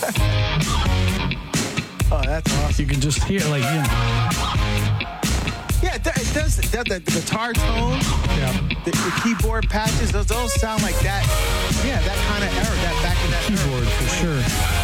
Oh, that's awesome. You can just hear, like, you know. Yeah, it does. The guitar tone, the keyboard patches, those sound like that. Yeah, that kind of era, that back in that Keyboard, era. for sure.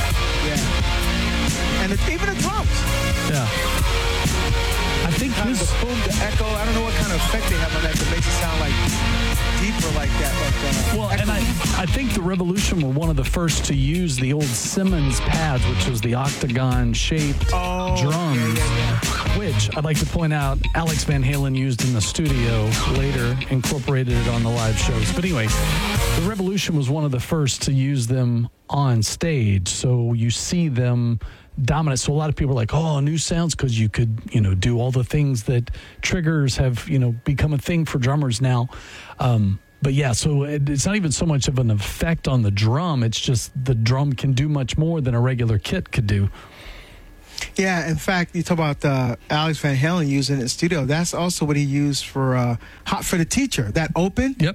Yeah. And even the drums. Yeah. I think Kind of the boom, the echo. I don't know what kind of effect they have on that makes it sound like deeper like that. Well, and I think the Revolution were one of the first to use the old Simmons pads, which was the octagon-shaped drums, which I'd like to point out Alex Van Halen used in the studio, later incorporated it on the live shows. But anyway, the Revolution was one of the first to use them on stage, so you see them dominant. So a lot of people are like, oh, new sounds, because you could, do all the things that triggers have, become a thing for drummers now. But yeah, so it's not even so much of an effect on the drum. It's just the drum can do much more than a regular kit could do. Yeah, in fact, you talk about Alex Van Halen using it in the studio. That's also what he used for Hot for the Teacher. That open. Yep.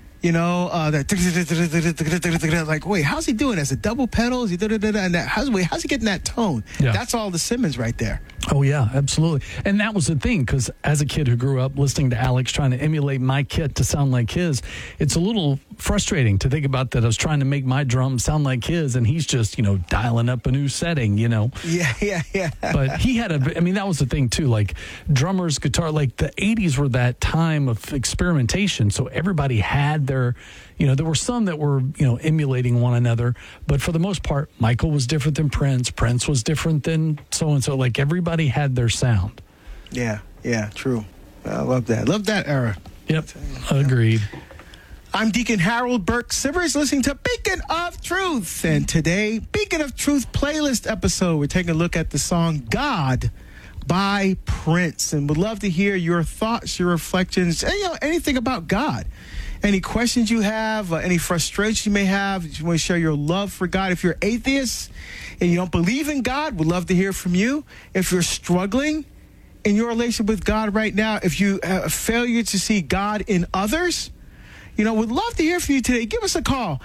That like, wait, how's he doing? As a double pedal? Is he and that? How's he getting that tone? Yeah. That's all the Simmons right there. Oh, yeah, absolutely. And that was the thing, because as a kid who grew up listening to Alex trying to emulate my kit to sound like his, it's a little frustrating to think about that I was trying to make my drum sound like his, and he's just, dialing up a new setting, Yeah. But he had that was the thing, too, like drummers, guitar, like the 80s were that time of experimentation, so everybody had their, there were some that were, emulating one another, but for the most part, Michael was different than Prince was different than so-and-so, like everybody had their sound. Yeah, true. I love that. Love that era. Yep, agreed. I'm Deacon Harold Burke Sivers, listening to Beacon of Truth. And today, Beacon of Truth playlist episode, we're taking a look at the song God by Prince. And would love to hear your thoughts, your reflections, and, anything about God. Any questions you have, any frustrations you may have, if you want to share your love for God. If you're atheist and you don't believe in God, we'd love to hear from you. If you're struggling in your relationship with God right now, if you have a failure to see God in others, we'd love to hear from you today. Give us a call,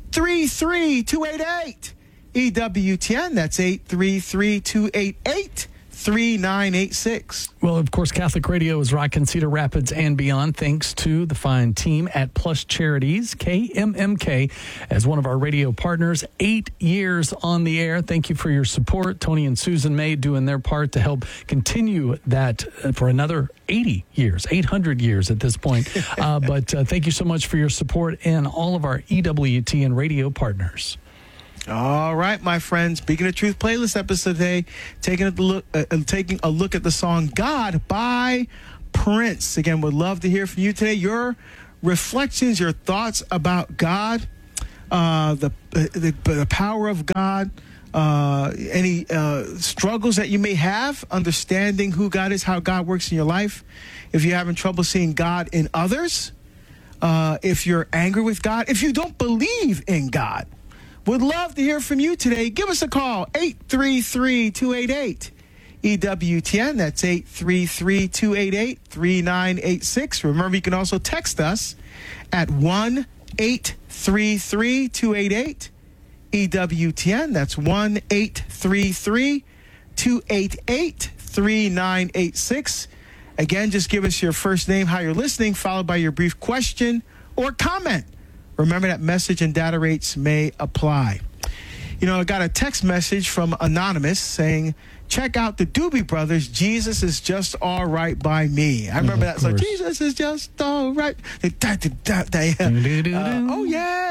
833-288-EWTN. That's 833-288-3986. Well, of course, Catholic Radio is rocking Cedar Rapids and beyond, thanks to the fine team at Plus Charities, KMMK, as one of our radio partners. 8 years on the air. Thank you for your support. Tony and Susan May doing their part to help continue that for another 80 years, 800 years at this point. But thank you so much for your support and all of our EWTN radio partners. All right, my friends. Speaking of Truth playlist episode today, taking a look at the song God by Prince. Again, would love to hear from you today. Your reflections, your thoughts about God, the power of God, any struggles that you may have, understanding who God is, how God works in your life. If you're having trouble seeing God in others, if you're angry with God, if you don't believe in God. Would love to hear from you today. Give us a call, 833-288-EWTN. That's 833-288-3986. Remember, you can also text us at 1-833-288-EWTN. That's 1-833-288-3986. Again, just give us your first name, how you're listening, followed by your brief question or comment. Remember that message and data rates may apply. I got a text message from Anonymous saying, check out the Doobie Brothers, Jesus is just all right by me. I remember that. So Jesus is just all right. Oh, yeah.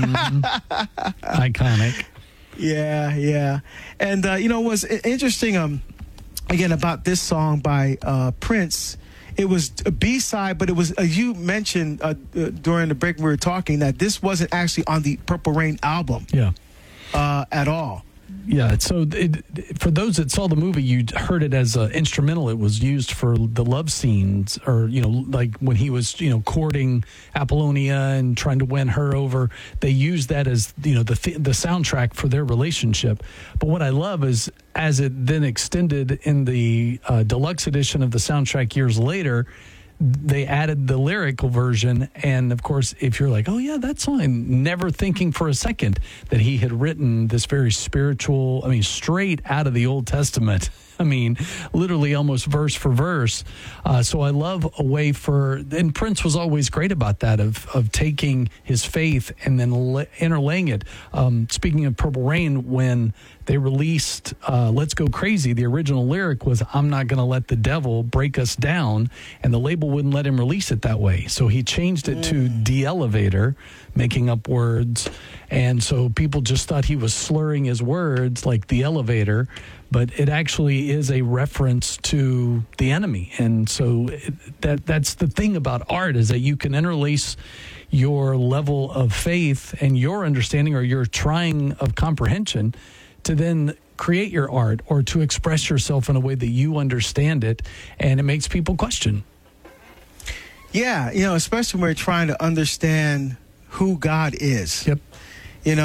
Iconic. Yeah. And, what's interesting, again, about this song by Prince, it was a B-side, but it was, you mentioned during the break we were talking, that this wasn't actually on the Purple Rain album at all. Yeah, so for those that saw the movie, you heard it as an instrumental. It was used for the love scenes, or, like when he was, courting Apollonia and trying to win her over. They used that as, the soundtrack for their relationship. But what I love is, as it then extended in the deluxe edition of the soundtrack years later, they added the lyrical version. And of course, if you're like, oh yeah, that's fine, never thinking for a second that he had written this very spiritual, straight out of the Old Testament. Literally almost verse for verse. So I love a way and Prince was always great about that, of taking his faith and then interlaying it. Speaking of Purple Rain, when they released Let's Go Crazy, the original lyric was, I'm not going to let the devil break us down, and the label wouldn't let him release it that way. So he changed it to De-Elevator, making up words. And so people just thought he was slurring his words like the elevator, but it actually is a reference to the enemy. And so that's the thing about art, is that you can interlace your level of faith and your understanding or your trying of comprehension to then create your art or to express yourself in a way that you understand it, and it makes people question. Yeah, especially when we're trying to understand who God is. Yep. We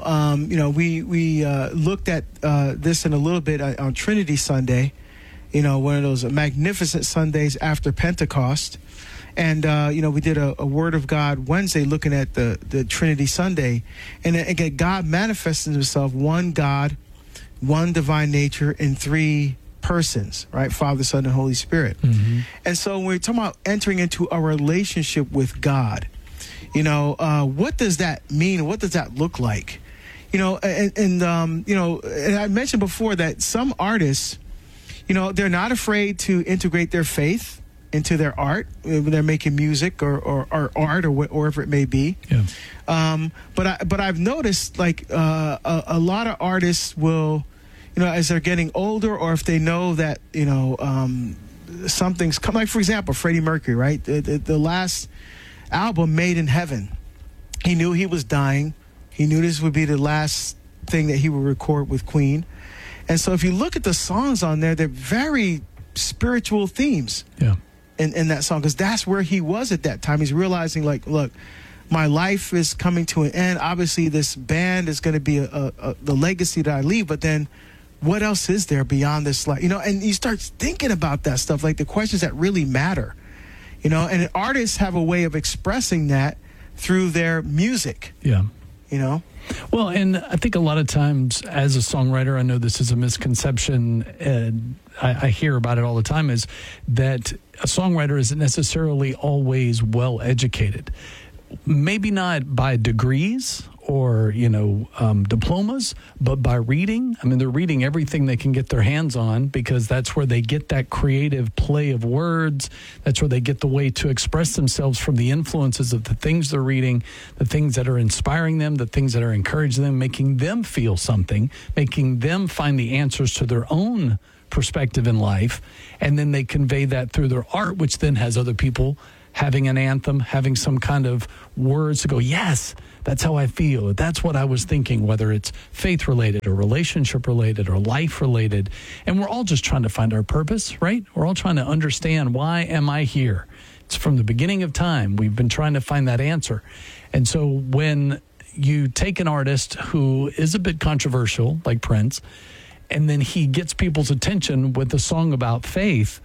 looked at this in a little bit on Trinity Sunday, one of those magnificent Sundays after Pentecost. And, we did a Word of God Wednesday looking at the Trinity Sunday. And again, God manifested himself, one God, one divine nature in three persons, right? Father, Son, and Holy Spirit. Mm-hmm. And so when we're talking about entering into a relationship with God, what does that mean? What does that look like? And I mentioned before that some artists, they're not afraid to integrate their faith into their art when they're making music or art or wherever it may be. Yeah. But I've noticed a lot of artists will, as they're getting older, or if they know that something's come. Like for example, Freddie Mercury, right? The last album, Made in Heaven, he knew he was dying. He knew this would be the last thing that he would record with Queen. And so if you look at the songs on there, they're very spiritual themes. Yeah. In that song, because that's where he was at that time. He's realizing, look, my life is coming to an end. Obviously, this band is going to be the legacy that I leave, but then what else is there beyond this life? And you start thinking about that stuff, like the questions that really matter. And artists have a way of expressing that through their music. Yeah. Well, and I think a lot of times as a songwriter, I know this is a misconception, and I hear about it all the time, is that a songwriter isn't necessarily always well educated. Maybe not by degrees or, diplomas, but by reading. They're reading everything they can get their hands on, because that's where they get that creative play of words. That's where they get the way to express themselves from the influences of the things they're reading, the things that are inspiring them, the things that are encouraging them, making them feel something, making them find the answers to their own perspective in life. And then they convey that through their art, which then has other people having an anthem, having some kind of words to go, yes, that's how I feel. That's what I was thinking, whether it's faith related or relationship related or life related. And we're all just trying to find our purpose, right? We're all trying to understand, why am I here? It's from the beginning of time. We've been trying to find that answer. And so when you take an artist who is a bit controversial, like Prince, and then he gets people's attention with a song about faith,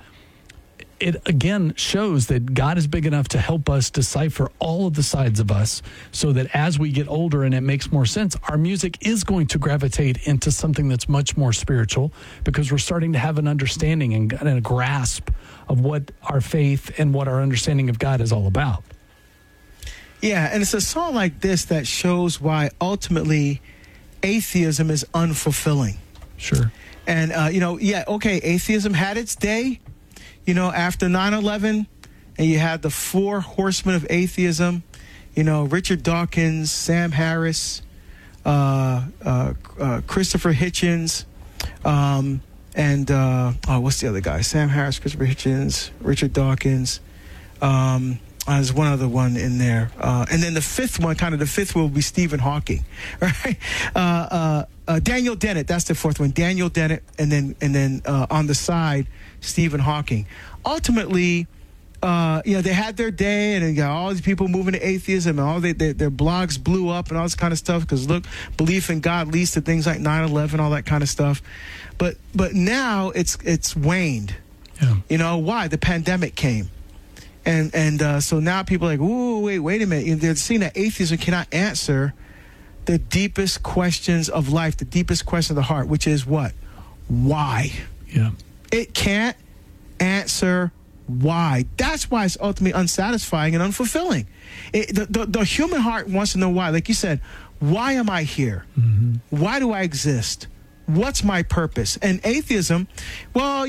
it again shows that God is big enough to help us decipher all of the sides of us, so that as we get older and it makes more sense, our music is going to gravitate into something that's much more spiritual, because we're starting to have an understanding and a grasp of what our faith and what our understanding of God is all about. Yeah, and it's a song like this that shows why ultimately atheism is unfulfilling. Sure. And, atheism had its day. After 9/11, and you had the four horsemen of atheism, Richard Dawkins, Sam Harris, Christopher Hitchens, and what's the other guy? Sam Harris, Christopher Hitchens, Richard Dawkins. There's one other one in there. And then the fifth one will be Stephen Hawking, right? Daniel Dennett, that's the fourth one. Daniel Dennett, and then on the side, Stephen Hawking. Ultimately, they had their day, and you got all these people moving to atheism, and all their blogs blew up and all this kind of stuff, because look, belief in God leads to things like 9/11, all that kind of stuff. But now it's waned. Yeah. Why? The pandemic came. And so now people are like, ooh, wait a minute. They're seeing that atheism cannot answer the deepest questions of life, the deepest question of the heart, which is what? Why? Yeah. It can't answer why. That's why it's ultimately unsatisfying and unfulfilling. The human heart wants to know why. Like you said, why am I here? Mm-hmm. Why do I exist? What's my purpose? And atheism, well,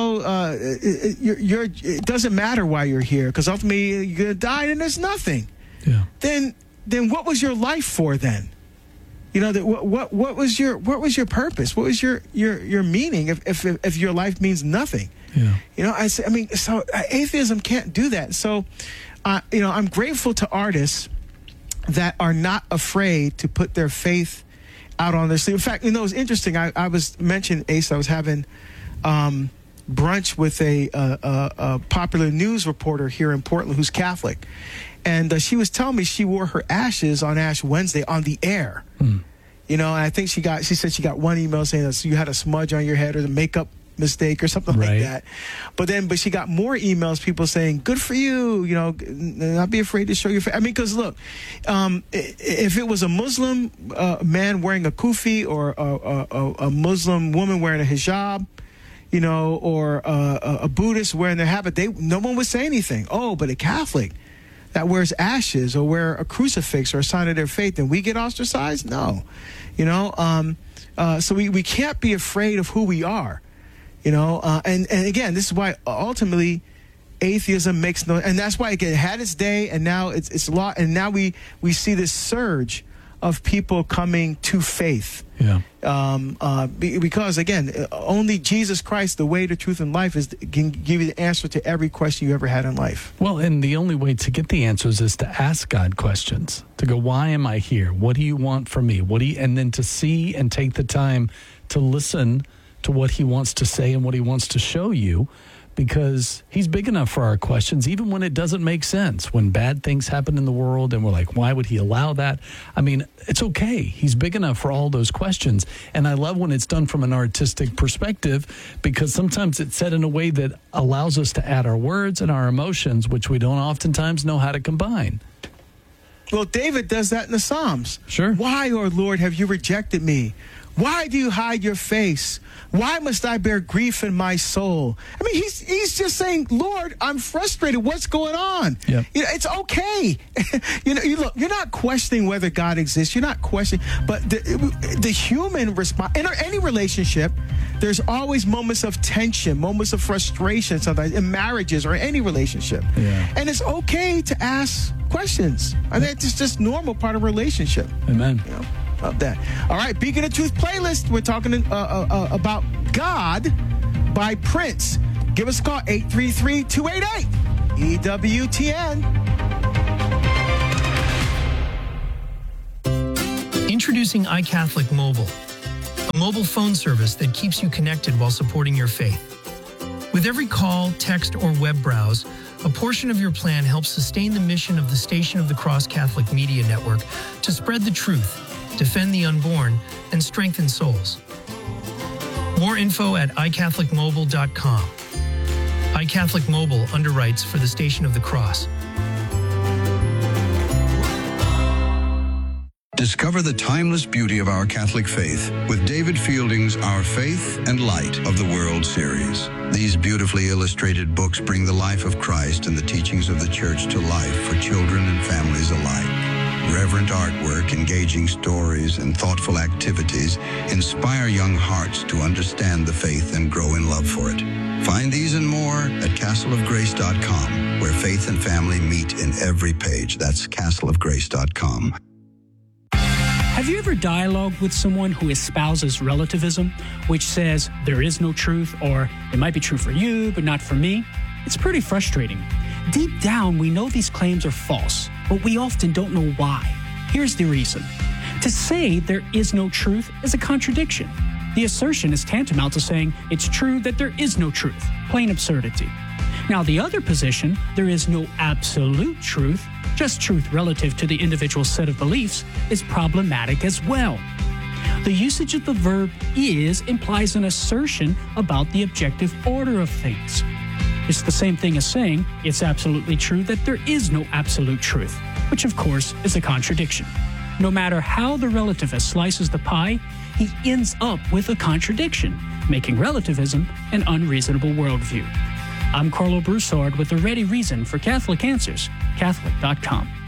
it doesn't matter why you're here, because ultimately you're going to die and there's nothing. Yeah. Then what was your life for then? What was your purpose? What was your meaning if your life means nothing? Yeah. So atheism can't do that. So, I'm grateful to artists that are not afraid to put their faith out on their sleeve. In fact, it's interesting. I was mentioning, Ace, I was having brunch with a popular news reporter here in Portland who's Catholic. And she was telling me she wore her ashes on Ash Wednesday on the air. And I think she said she got one email saying that you had a smudge on your head or the makeup mistake or something like that. But she got more emails, people saying, good for you, not be afraid to show your face. Because look, if it was a Muslim man wearing a kufi or a Muslim woman wearing a hijab, or a Buddhist wearing their habit, no one would say anything. Oh, but a Catholic that wears ashes or wear a crucifix or a sign of their faith, and we get ostracized? No. So we can't be afraid of who we are. And again, this is why ultimately atheism makes no, and that's why it had its day, and now it's a lot, and now we see this surge of people coming to faith. Yeah. Because again, only Jesus Christ, the way, the truth, and life, can give you the answer to every question you ever had in life. Well, and the only way to get the answers is to ask God questions. To go, why am I here? What do you want from me? And then to see and take the time to listen to what he wants to say and what he wants to show you, because he's big enough for our questions, even when it doesn't make sense, when bad things happen in the world and we're like, why would he allow that? It's okay. He's big enough for all those questions. And I love when it's done from an artistic perspective, because sometimes it's said in a way that allows us to add our words and our emotions, which we don't oftentimes know how to combine. Well, David does that in the Psalms. Sure. Why, O Lord, have you rejected me? Why do you hide your face? Why must I bear grief in my soul? He's just saying, Lord, I'm frustrated. What's going on? Yep. It's okay. You're not questioning whether God exists. You're not questioning, but the human response in any relationship, there's always moments of tension, moments of frustration, sometimes in marriages or any relationship. Yeah. And it's okay to ask questions. I think it's just normal part of a relationship. Amen. Of that. All right, Beacon of Truth playlist. We're talking about God by Prince. Give us a call, 833-288-EWTN. Introducing iCatholic Mobile, a mobile phone service that keeps you connected while supporting your faith. With every call, text, or web browse, a portion of your plan helps sustain the mission of the Station of the Cross Catholic Media Network to spread the truth, defend the unborn, and strengthen souls. More info at iCatholicMobile.com. iCatholic Mobile underwrites for the Station of the Cross. Discover the timeless beauty of our Catholic faith with David Fielding's Our Faith and Light of the World series. These beautifully illustrated books bring the life of Christ and the teachings of the Church to life for children and families alike. Reverent artwork, engaging stories, and thoughtful activities inspire young hearts to understand the faith and grow in love for it. Find these and more at castleofgrace.com, where faith and family meet in every page. That's castleofgrace.com. Have you ever dialogued with someone who espouses relativism, which says there is no truth, or it might be true for you, but not for me? It's pretty frustrating. Deep down, we know these claims are false, but we often don't know why. Here's the reason. To say there is no truth is a contradiction. The assertion is tantamount to saying it's true that there is no truth. Plain absurdity. Now, the other position, there is no absolute truth, just truth relative to the individual set of beliefs, is problematic as well. The usage of the verb is implies an assertion about the objective order of things. It's the same thing as saying it's absolutely true that there is no absolute truth, which of course is a contradiction. No matter how the relativist slices the pie, he ends up with a contradiction, making relativism an unreasonable worldview. I'm Carlo Broussard with a ready reason for Catholic Answers, Catholic.com.